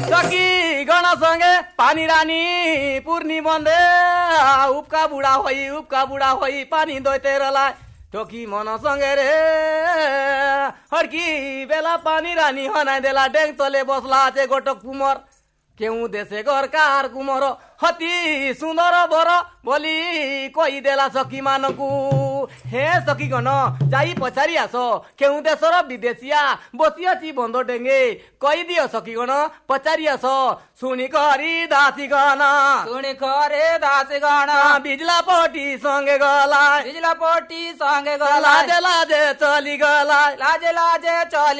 सखी गणसँगै पानी रानी पूर्णी बन्दे उपका बुढा होई पानी दोइतेरलाई टोकी मनसँगै रे हड्की बेला पानी रानी हनाइदेला डेङ तले बस्ला चे गोटक कुमर केहु देशे घर कार कुमर हती सुन्दर बर बोली कोही देला सखी मानकु हे सखी गण जाई पछारी आस केहु देशर विदेशिया बसियाची बन्द डेङ्गे कही दियो सखी गण पछारी आस सुनि करी दासी गण बिजला पोटी सँगे गला लाजे लाजे चली